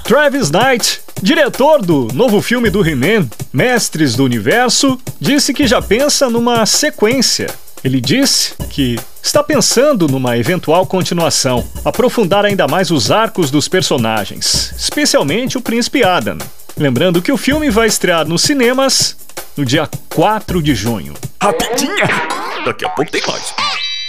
Travis Knight, diretor do novo filme do He-Man, Mestres do Universo, disse que já pensa numa sequência. Ele disse que está pensando numa eventual continuação, aprofundar ainda mais os arcos dos personagens, especialmente o Príncipe Adam. Lembrando que o filme vai estrear nos cinemas no dia 4 de junho. Rapidinha! Daqui a pouco tem mais.